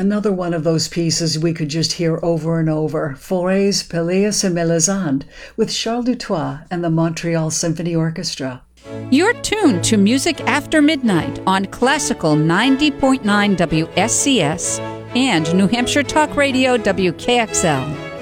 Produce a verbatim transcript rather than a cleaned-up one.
Another one of those pieces we could just hear over and over, Fauré's Pelléas et Mélisande, with Charles Dutoit and the Montreal Symphony Orchestra. You're tuned to Music After Midnight on Classical ninety point nine W S C S and New Hampshire Talk Radio W K X L.